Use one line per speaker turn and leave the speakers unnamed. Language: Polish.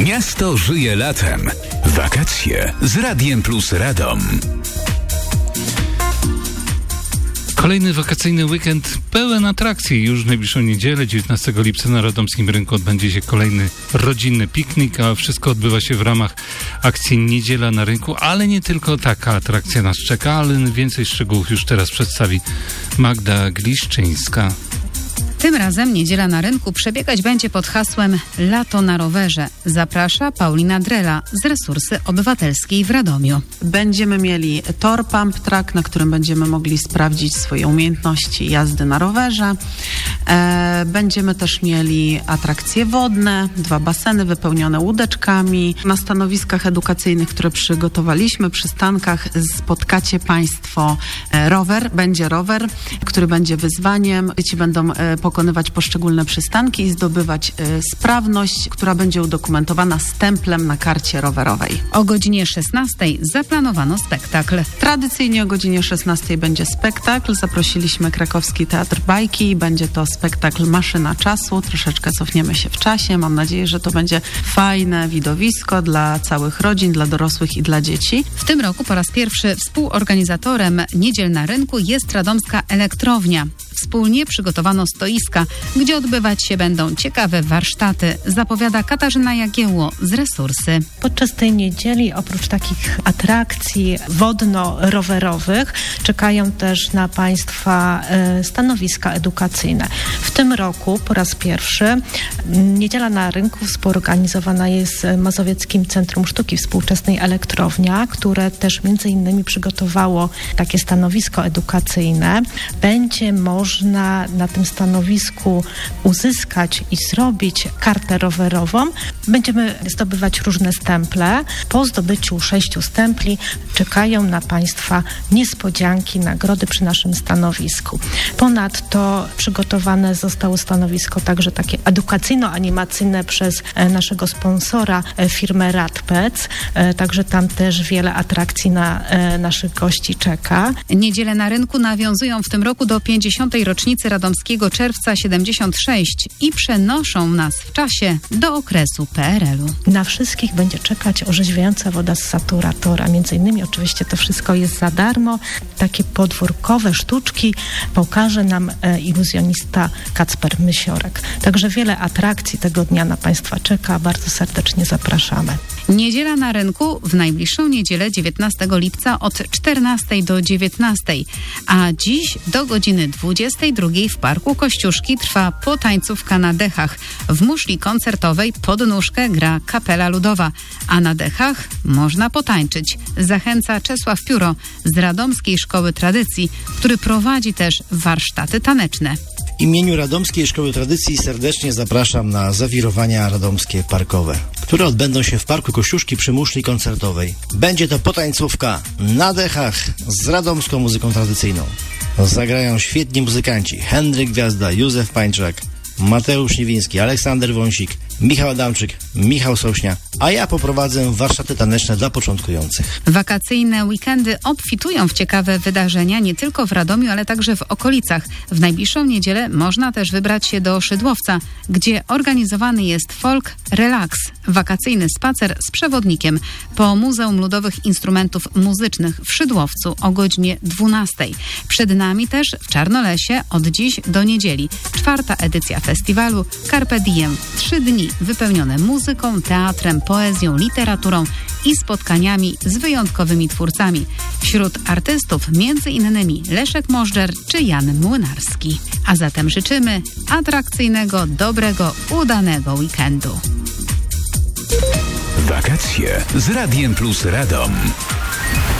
Miasto żyje latem. Wakacje z Radiem Plus Radom.
Kolejny wakacyjny weekend pełen atrakcji. Już w najbliższą niedzielę, 19 lipca na Radomskim Rynku odbędzie się kolejny rodzinny piknik, a wszystko odbywa się w ramach akcji Niedziela na Rynku, ale nie tylko taka atrakcja nas czeka, ale więcej szczegółów już teraz przedstawi Magda Gliszczyńska.
Tym razem Niedziela na Rynku przebiegać będzie pod hasłem Lato na rowerze. Zaprasza Paulina Drela z Resursy Obywatelskiej w Radomiu.
Będziemy mieli tor Pump Track, na którym będziemy mogli sprawdzić swoje umiejętności jazdy na rowerze. Będziemy też mieli atrakcje wodne, 2 baseny wypełnione łódeczkami. Na stanowiskach edukacyjnych, które przygotowaliśmy, przystankach spotkacie Państwo rower. Będzie rower, który będzie wyzwaniem. Dzieci będą pokonywać poszczególne przystanki i zdobywać sprawność, która będzie udokumentowana stemplem na karcie rowerowej.
O godzinie 16 zaplanowano spektakl.
Tradycyjnie o godzinie 16 będzie spektakl. Zaprosiliśmy Krakowski Teatr Bajki i będzie to spektakl Maszyna Czasu. Troszeczkę cofniemy się w czasie. Mam nadzieję, że to będzie fajne widowisko dla całych rodzin, dla dorosłych i dla dzieci.
W tym roku po raz pierwszy współorganizatorem Niedziel na Rynku jest Radomska Elektrownia. Wspólnie przygotowano stoiska, gdzie odbywać się będą ciekawe warsztaty, zapowiada Katarzyna Jagiełło z Resursy.
Podczas tej niedzieli oprócz takich atrakcji wodno-rowerowych czekają też na Państwa stanowiska edukacyjne. W tym roku po raz pierwszy Niedziela na Rynku współorganizowana jest Mazowieckim Centrum Sztuki Współczesnej Elektrownia, które też między innymi przygotowało takie stanowisko edukacyjne. Będzie można na tym stanowisku uzyskać i zrobić kartę rowerową. Będziemy zdobywać różne stemple. Po zdobyciu 6 stempli czekają na Państwa niespodzianki, nagrody przy naszym stanowisku. Ponadto przygotowane zostało stanowisko także takie edukacyjno-animacyjne przez naszego sponsora, firmę Radpec. Także tam też wiele atrakcji na naszych gości czeka.
Niedziele na Rynku nawiązują w tym roku do 50. rocznicy Radomskiego Czerwca 76 i przenoszą nas w czasie do okresu PRL-u.
Na wszystkich będzie czekać orzeźwiająca woda z saturatora. Między innymi oczywiście to wszystko jest za darmo. Takie podwórkowe sztuczki pokaże nam iluzjonista Kacper Mysiorek. Także wiele atrakcji tego dnia na Państwa czeka. Bardzo serdecznie zapraszamy.
Niedziela na Rynku w najbliższą niedzielę 19 lipca od 14 do 19, a dziś do godziny 22 w Parku Kościuszki trwa potańcówka na dechach. W muszli koncertowej pod nóżkę gra kapela ludowa, a na dechach można potańczyć. Zachęca Czesław Pióro z Radomskiej Szkoły Tradycji, który prowadzi też warsztaty taneczne.
W imieniu Radomskiej Szkoły Tradycji serdecznie zapraszam na zawirowania radomskie parkowe, które odbędą się w Parku Kościuszki przy muszli koncertowej. Będzie to potańcówka na dechach z radomską muzyką tradycyjną. Zagrają świetni muzykanci: Henryk Gwiazda, Józef Pańczak, Mateusz Niewiński, Aleksander Wąsik, Michał Adamczyk, Michał Sośnia, a ja poprowadzę warsztaty taneczne dla początkujących.
Wakacyjne weekendy obfitują w ciekawe wydarzenia nie tylko w Radomiu, ale także w okolicach. W najbliższą niedzielę można też wybrać się do Szydłowca, gdzie organizowany jest Folk Relax, wakacyjny spacer z przewodnikiem po Muzeum Ludowych Instrumentów Muzycznych w Szydłowcu o godzinie 12. Przed nami też w Czarnolesie od dziś do niedzieli 4. edycja festiwalu Carpe Diem. 3 dni wypełnione muzyką, teatrem, poezją, literaturą i spotkaniami z wyjątkowymi twórcami. Wśród artystów m.in. Leszek Możdżer czy Jan Młynarski. A zatem życzymy atrakcyjnego, dobrego, udanego weekendu.
Wakacje z Radiem Plus Radom.